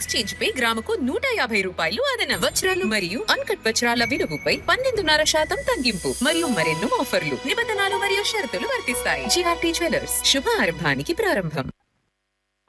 Exchange పై గ్రాముకు 150 రూపాయలు అదనం. వజ్రాలు మరియు అన్కట్ వజ్రాల విలువపై 12.5% తగ్గింపు మరియు మరెన్నో ఆఫర్లు. నిబంధనలు మరియు షరతులు వర్తిస్తాయి. జిఆర్టీ జ్యువెలర్స్, శుభ ఆరంభానికి ప్రారంభం.